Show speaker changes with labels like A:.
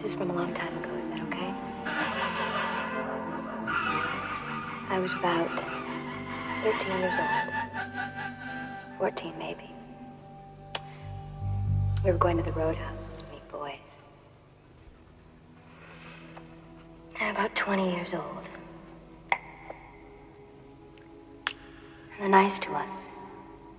A: This is from a long time ago, is that okay? I was about 13 years old. 14, maybe. We were going to the Roadhouse to meet boys. And about 20 years old. And they're nice to us.